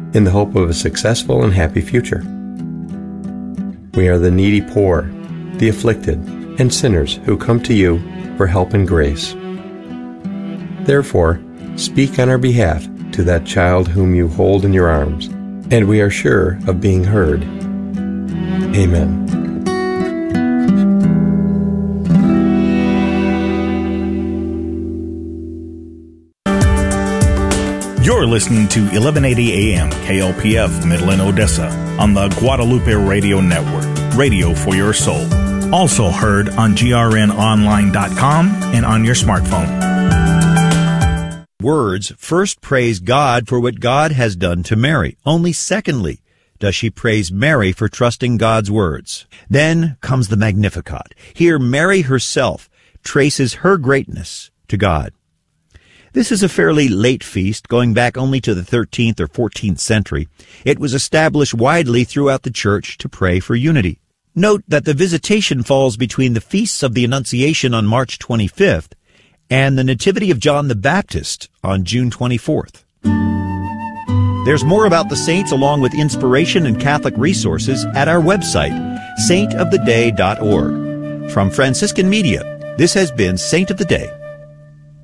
in the hope of a successful and happy future. We are the needy poor, the afflicted, and sinners who come to you for help and grace. Therefore, speak on our behalf to that child whom you hold in your arms, and we are sure of being heard. Amen. You're listening to 1180 AM KLPF Midland, Odessa on the Guadalupe Radio Network, radio for your soul. Also heard on grnonline.com and on your smartphone. Words first praise God for what God has done to Mary. Only secondly does she praise Mary for trusting God's words. Then comes the Magnificat. Here Mary herself traces her greatness to God. This is a fairly late feast, going back only to the 13th or 14th century. It was established widely throughout the church to pray for unity. Note that the visitation falls between the feasts of the Annunciation on March 25th and the Nativity of John the Baptist on June 24th. There's more about the saints along with inspiration and Catholic resources at our website, saintoftheday.org. From Franciscan Media, this has been Saint of the Day.